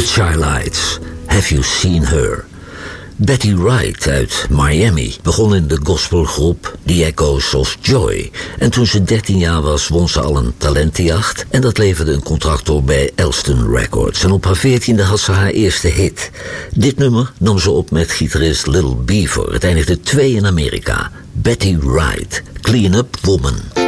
Chi-Lites, Have You Seen Her? Betty Wright uit Miami begon in de gospelgroep The Echoes of Joy. En toen ze 13 jaar was, won ze al een talentenjacht. En dat leverde een contract op bij Elston Records. En op haar 14e had ze haar eerste hit. Dit nummer nam ze op met gitarist Little Beaver. Het eindigde 2 in Amerika. Betty Wright, Clean Up Woman.